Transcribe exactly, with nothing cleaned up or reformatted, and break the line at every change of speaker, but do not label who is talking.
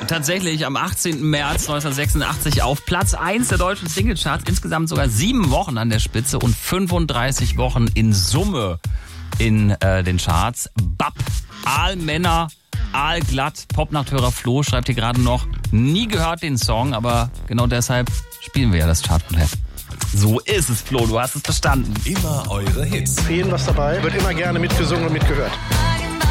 tatsächlich am achtzehnten März neunzehnhundertsechsundachtzig auf Platz eins der deutschen Singlecharts. Insgesamt sogar sieben Wochen an der Spitze und fünfunddreißig Wochen in Summe in äh, den Charts. Bab, Aalmänner, Aalglatt, Popnachthörer Flo schreibt hier gerade noch, nie gehört den Song, aber genau deshalb spielen wir ja das Chartroulette. So ist es, Flo, du hast es verstanden.
Immer eure Hits.
Für jeden was dabei, wird immer gerne mitgesungen und mitgehört.